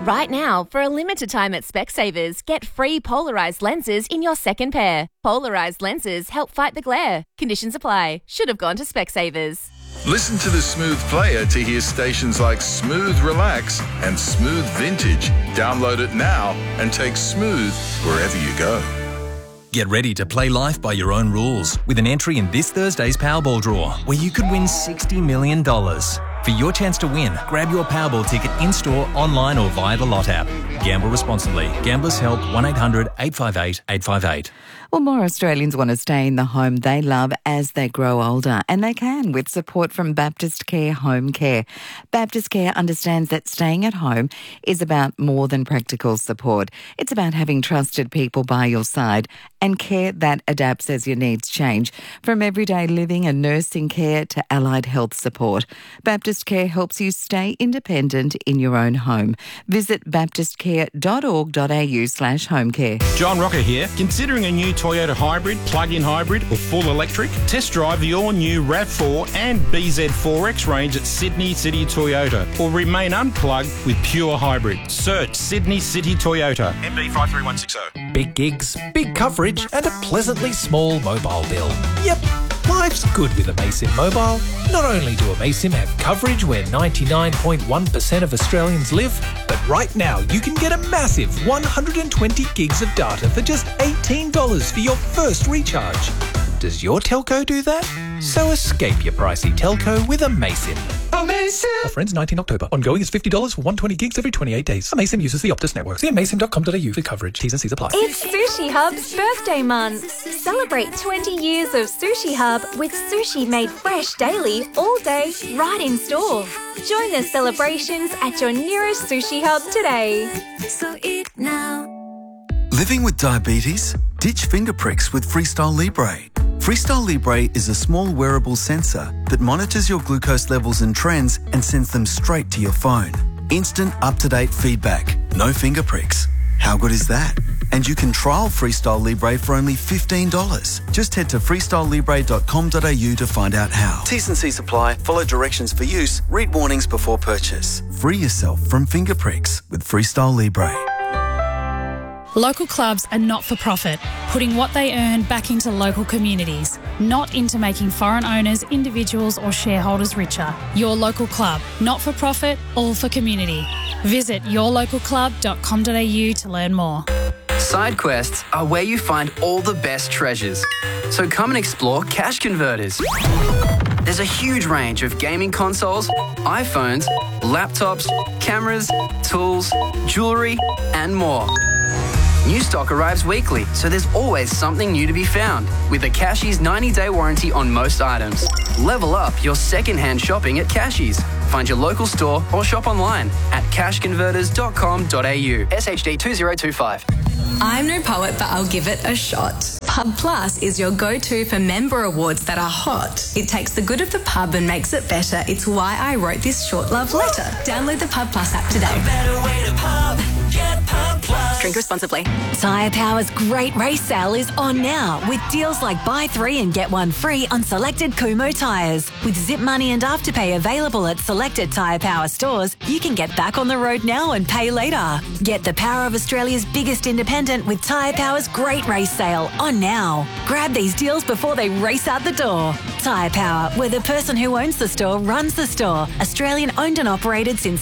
Right now, for a limited time at Specsavers, get free polarised lenses in your second pair. Polarised lenses help fight the glare. Conditions apply. Should have gone to Specsavers. Listen to the Smooth Player to hear stations like Smooth Relax and Smooth Vintage. Download it now and take Smooth wherever you go. Get ready to play life by your own rules with an entry in this Thursday's Powerball draw, where you could win $60 million. For your chance to win, grab your Powerball ticket in-store, online or via the Lot app. Gamble responsibly. Gamblers Help 1-800-858-858. Well, more Australians want to stay in the home they love as they grow older, and they can with support from Baptist Care Home Care. Baptist Care understands that staying at home is about more than practical support. It's about having trusted people by your side and care that adapts as your needs change, from everyday living and nursing care to allied health support. Baptist Care helps you stay independent in your own home. Visit baptistcare.org.au/homecare. John Rocker here. Considering a new Toyota hybrid, plug-in hybrid or full electric? Test drive the all-new RAV4 and BZ4X range at Sydney City Toyota, or remain unplugged with pure hybrid. Search Sydney City Toyota. MB 53160. Big gigs, big coverage and a pleasantly small mobile bill. Yep, life's good with Amaysim Mobile. Not only do Amaysim have coverage where 99.1% of Australians live, but right now you can get a massive 120 gigs of data for just $18 for your first recharge. Does your telco do that? So escape your pricey telco with Amaysim. Amaysim! Offer ends 19 October. Ongoing is $50 for 120 gigs every 28 days. Amaysim uses the Optus network. See amaysim.com.au for coverage. T's and C's apply. It's Sushi Hub's birthday month. Celebrate 20 years of Sushi Hub with sushi made fresh daily, all day, right in store. Join the celebrations at your nearest Sushi Hub today. So eat now. Living with diabetes? Ditch finger pricks with Freestyle Libre. Freestyle Libre is a small wearable sensor that monitors your glucose levels and trends and sends them straight to your phone. Instant, up-to-date feedback. No finger pricks. How good is that? And you can trial Freestyle Libre for only $15. Just head to freestylelibre.com.au to find out how. T's and C's apply. Follow directions for use. Read warnings before purchase. Free yourself from finger pricks with Freestyle Libre. Local clubs are not-for-profit, putting what they earn back into local communities, not into making foreign owners, individuals or shareholders richer. Your local club, not-for-profit, all for community. Visit yourlocalclub.com.au to learn more. Side quests are where you find all the best treasures. So come and explore Cash Converters. There's a huge range of gaming consoles, iPhones, laptops, cameras, tools, jewellery and more. New stock arrives weekly, so there's always something new to be found. With a Cashies 90-day warranty on most items. Level up your second-hand shopping at Cashies. Find your local store or shop online at cashconverters.com.au. SHD 2025. I'm no poet, but I'll give it a shot. Pub Plus is your go-to for member awards that are hot. It takes the good of the pub and makes it better. It's why I wrote this short love letter. Download the Pub Plus app today. A better way to pub. Get Pub Plus. Drink responsibly. Tyre Power's great race sale is on now with deals like buy 3 and get 1 free on selected Kumho tyres. With Zip Money and Afterpay available at selected Tyre Power stores, you can get back on the road now and pay later. Get the power of Australia's biggest independent with Tyre Power's great race sale on now. Grab these deals before they race out the door. Tyre Power, where the person who owns the store runs the store. Australian owned and operated since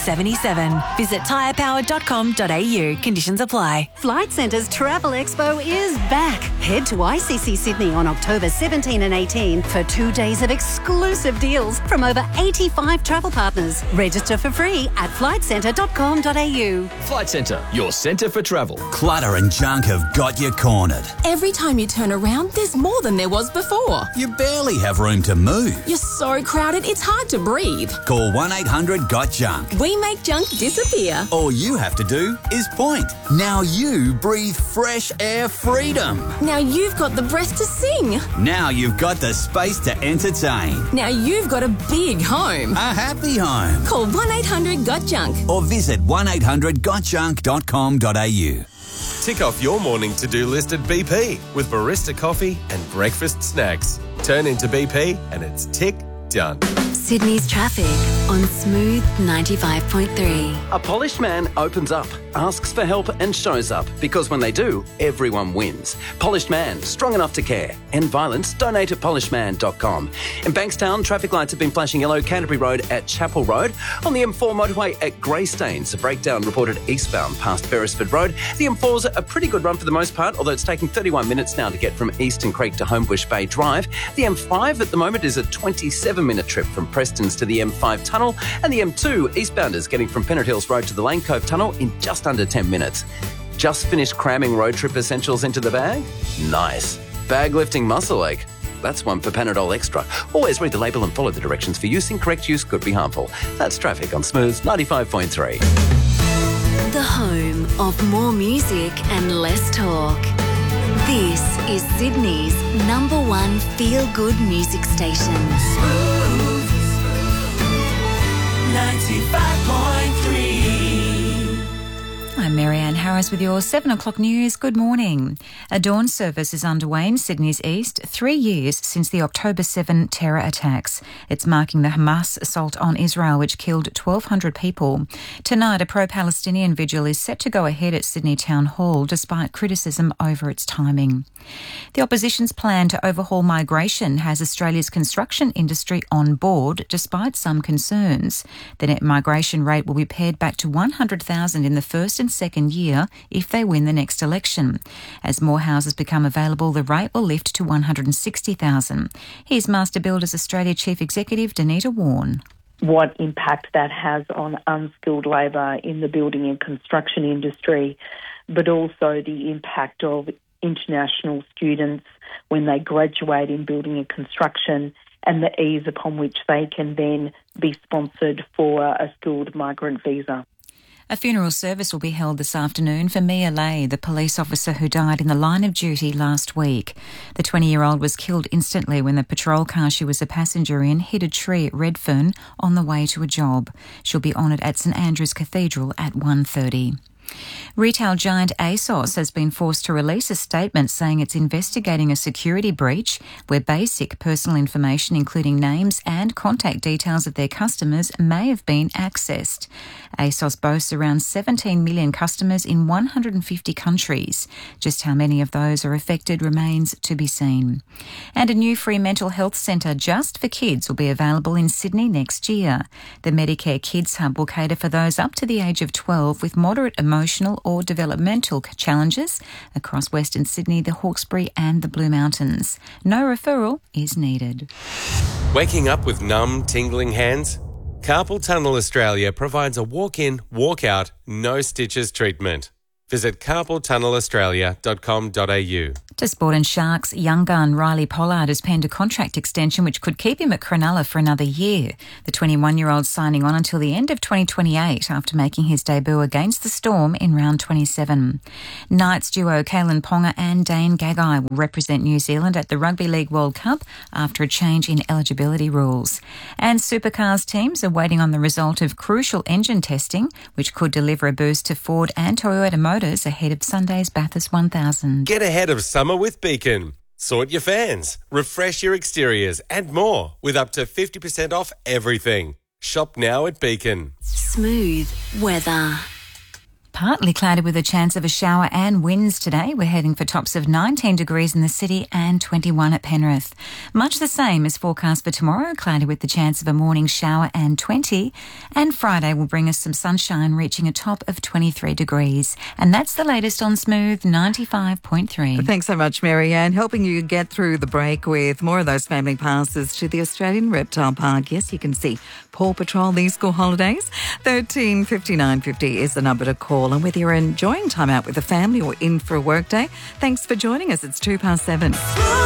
1977. Visit tyrepower.com.au. Conditions apply. Flight Centre's Travel Expo is back. Head to ICC Sydney on October 17 and 18 for 2 days of exclusive deals from over 85 travel partners. Register for free at flightcentre.com.au. Flight Centre, your centre for travel. Clutter and junk have got you cornered. Every time you turn around, there's more than there was before. You barely have room to move. You're so crowded, it's hard to breathe. Call 1-800-GOT-JUNK. We make junk disappear. All you have to do is point. Now you breathe fresh air freedom. Now you've got the breath to sing. Now you've got the space to entertain. Now you've got a big home. A happy home. Call 1-800-GOT-JUNK. Or visit 1-800-GOTJUNK.com.au. Tick off your morning to-do list at BP with barista coffee and breakfast snacks. Turn into BP and it's tick done. Sydney's traffic on Smooth 95.3. A polished man opens up, asks for help and shows up, because when they do, everyone wins. Polished Man, strong enough to care. End violence, donate at polishedman.com. In Bankstown, traffic lights have been flashing yellow. Canterbury Road at Chapel Road. On the M4 motorway at Greystanes, a breakdown reported eastbound past Beresford Road. The M4's a pretty good run for the most part, although it's taking 31 minutes now to get from Eastern Creek to Homebush Bay Drive. The M5 at the moment is a 27-minute trip from Prestons to the M5 tunnel, and the M2 eastbounders getting from Pennant Hills Road to the Lane Cove tunnel in just under 10 minutes. Just finished cramming road trip essentials into the bag? Nice. Bag lifting muscle ache? That's one for Panadol Extra. Always read the label and follow the directions for use. Incorrect use could be harmful. That's traffic on Smooth 95.3. The home of more music and less talk. This is Sydney's #1 feel-good music station. Smooth 95.3. I'm Marianne Harris with your 7 o'clock news. Good morning. A dawn service is underway in Sydney's east, 3 years since the October 7 terror attacks. It's marking the Hamas assault on Israel, which killed 1,200 people. Tonight, a pro-Palestinian vigil is set to go ahead at Sydney Town Hall, despite criticism over its timing. The opposition's plan to overhaul migration has Australia's construction industry on board, despite some concerns. The net migration rate will be pared back to 100,000 in the first and second year if they win the next election. As more houses become available, the rate will lift to 160,000. Here's Master Builders Australia Chief Executive Danita Warren. What impact that has on unskilled labour in the building and construction industry, but also the impact of international students when they graduate in building and construction, and the ease upon which they can then be sponsored for a skilled migrant visa. A funeral service will be held this afternoon for Mia Lay, the police officer who died in the line of duty last week. The 20-year-old was killed instantly when the patrol car she was a passenger in hit a tree at Redfern on the way to a job. She'll be honoured at St Andrew's Cathedral at 1:30. Retail giant ASOS has been forced to release a statement saying it's investigating a security breach where basic personal information, including names and contact details of their customers, may have been accessed. ASOS boasts around 17 million customers in 150 countries. Just how many of those are affected remains to be seen. And a new free mental health centre just for kids will be available in Sydney next year. The Medicare Kids Hub will cater for those up to the age of 12 with moderate emotional or developmental challenges across Western Sydney, the Hawkesbury and the Blue Mountains. No referral is needed. Waking up with numb, tingling hands? Carpal Tunnel Australia provides a walk-in, walk-out, no stitches treatment. Visit carpaltunnelaustralia.com.au. To Sport and Sharks, young gun Riley Pollard has penned a contract extension which could keep him at Cronulla for another year. The 21-year-old signing on until the end of 2028 after making his debut against the Storm in round 27. Knights duo Kalen Ponga and Dane Gagai will represent New Zealand at the Rugby League World Cup after a change in eligibility rules. And Supercars teams are waiting on the result of crucial engine testing, which could deliver a boost to Ford and Toyota Motors ahead of Sunday's Bathurst 1000. Get ahead of summer with Beacon. Sort your fans, refresh your exteriors and more with up to 50% off everything. Shop now at Beacon. Smooth weather. Partly cloudy with a chance of a shower and winds today. We're heading for tops of 19 degrees in the city and 21 at Penrith. Much the same as forecast for tomorrow, cloudy with the chance of a morning shower and 20. And Friday will bring us some sunshine, reaching a top of 23 degrees. And that's the latest on Smooth 95.3. Thanks so much, Marianne. Helping you get through the break with more of those family passes to the Australian Reptile Park. Yes, you can see Paw Patrol these school holidays. 13 59 50 is the number to call. And whether you're enjoying time out with the family or in for a work day, thanks for joining us. It's 7:02.